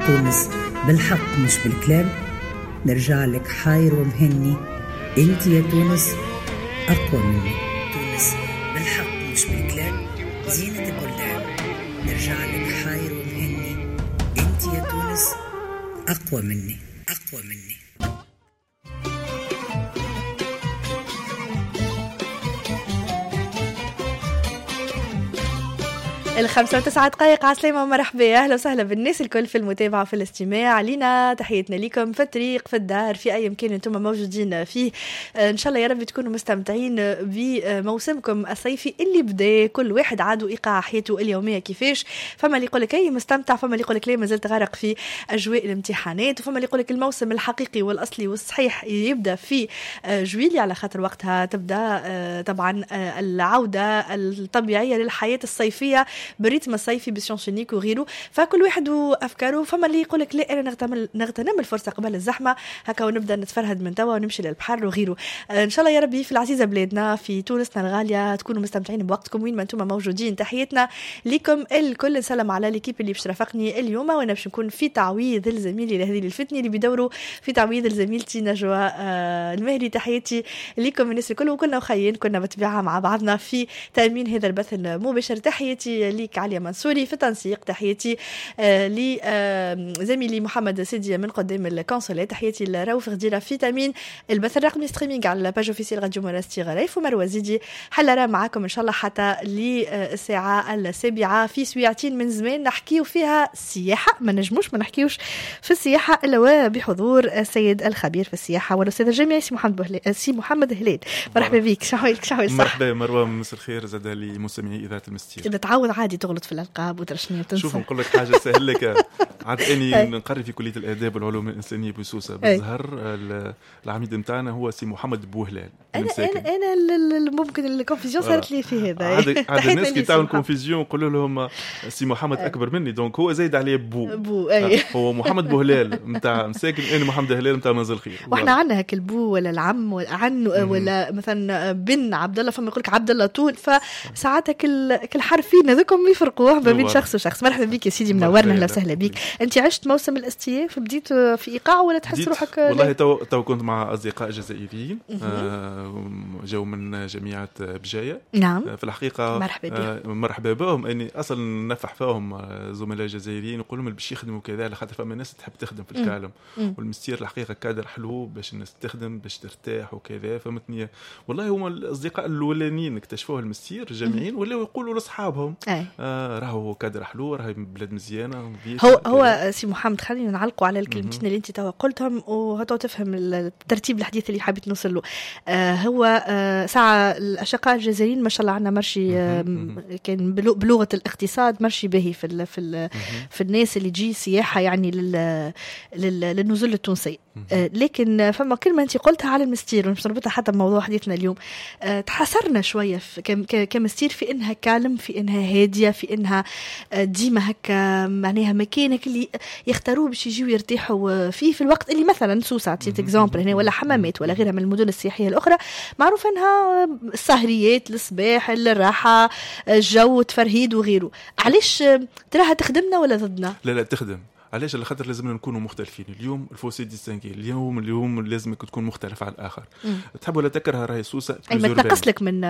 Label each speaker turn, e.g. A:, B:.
A: تونس بالحق مش بالكلام. نرجع لك حاير ومهني، انت يا تونس أقوى مني. تونس بالحق مش بالكلام، زينة البلدان. نرجع لك حاير ومهني، انت يا تونس أقوى مني، أقوى مني.
B: 5:09 عسلامة ومرحبا، أهلا وسهلا بالناس الكل في المتابعة في الاستماع لنا. تحياتنا لكم في الطريق، في الدار، في أي مكان أنتم موجودين فيه. إن شاء الله يا رب تكونوا مستمتعين بموسمكم الصيفي اللي بدأ. كل واحد عادوا إيقاع حياته اليومية كيفاش. فما اللي يقولك أي مستمتع، فما اللي يقولك لا مازلت غارق في أجواء الامتحانات، وفما اللي يقولك الموسم الحقيقي والأصلي والصحيح يبدأ في جويلي، على خاطر وقتها تبدأ طبعا العودة الطبيعية للحياة الصيفية بالريتم الصيفي بسيونشينيك وغيره. فكل واحد وافكاره. فما اللي يقول لك لا انا نغتنم الفرصه قبل الزحمه هكا ونبدا نتفرهد من توا ونمشي للبحر وغيره. ان شاء الله يا ربي في العزيزه بلادنا في تونسنا الغاليه تكونوا مستمتعين بوقتكم وين ما انتم موجودين. تحياتنا لكم الكل. نسلم على ليكيب اللي باش رافقني اليوم، وانا باش نكون في تعويض الزميل لهذه الفتنه اللي بيدوروا في تعويض زميلتي نجوى المهري. تحياتي لكم الناس الكل، وكلنا وخيين كنا بتبعها مع بعضنا في تامين هذا البث المباشر. تحياتي ليك عليا منصوري في تنسيق. تحياتي لزميلي محمد سيدي من قدام الكونسولات. تحياتي لروف غديره في تامين البث الرقمي ستريمينغ على الباج اوفيسيال راديو منستي غريف. ومروه زيدي حلرة معاكم ان شاء الله حتى للساعه السابعه في سويعتين من زمان نحكيو فيها سياحه. ما نجموش ما نحكيوش في السياحه الا بحضور السيد الخبير في السياحه والاستاذ الجامعي سي محمد هلال. مرحبا بك. شحوالك؟ شحوالك؟
C: مرحبا مروه، مساء الخير. زاد لي مستمعي اذاعه المستير.
B: بتعود عادي تغلط في الالقاب وترشني وتنسى.
C: شوف نقول لك حاجه سهل لك. عاد اني نقري في كليه الاداب والعلوم الانسانيه بسوسه بالزهر. العميد نتاعنا هو سي محمد بوهلال.
B: انا ممكن الكونفيزيون صارت لي في هذا.
C: عاد الناس كي تعمل كونفيزيون يقولوا لهم سي محمد اكبر مني، دونك هو زايد عليه بو. هو محمد بوهلال نتاع مساكن، انا محمد هلال نتاع منزل خير.
B: واحنا عندنا هك البو ولا العم ولا عن ولا مثلا بن عبد الله، فما يقول لك عبد الله طول. فساعات الحرفين هذوكم يفرقوا ما بين شخص وشخص. مرحبا بك يا سيدي، منورنا. اهلا وسهلا بك. انت عشت موسم الاستياف، بديت في ايقاع ولا تحس روحك؟
C: والله تو كنت مع اصدقاء جزائريين جو من جامعه بجايه.
B: نعم.
C: في الحقيقه مرحبا بهم. اني اصلا نفح فيهم زملاء جزائريين يقول لهم باش يخدموا كذا، على خاطر فما ناس تحب تخدم في الكالم. والمستير الحقيقه كادر حلو باش الناس تخدم باش ترتاح وكذا. فهمتني. والله هما الاصدقاء الاولانيين اكتشفوه المستير الجامعيين ولاو يقولوا لاصحابهم راهو كادر حلو، راهي بلاد مزيانه.
B: هو سي محمد، خلينا نعلقوا على الكلمتين اللي انت قلتهم وهتو تفهم الترتيب الحديث اللي حابين نوصل له. هو ساعه الاشقاء الجزائريين ما شاء الله عندنا مرشي كان بلغه الاقتصاد مرشي باهي في الناس اللي تجي سياحه يعني للنزول التونسي. لكن فما كلمه انت قلتها على المستير ونمشي نربطها حتى بموضوع حديثنا اليوم. تحسرنا شويه كمستير في انها كالم، في انها هاديه، في انها ديما هكا معناها مكانك اللي يختاروه باش يجيو يرتاحوا فيه في الوقت اللي مثلا سوسة عطيت اكزامبل هنا ولا حمامات ولا غيرها من المدن السياحيه الاخرى معروف انها السهريات الصباح الراحه الجو تفرهيد وغيره. علاش تراها تخدمنا ولا ضدنا؟
C: لا تخدم. علاش؟ على خاطر لازم نكونوا مختلفين. اليوم الفوسي ديستانغي، اليوم لازمك تكون مختلف على الاخر. تحب ولا تكره راهي سوسه
B: ما تنقص لك من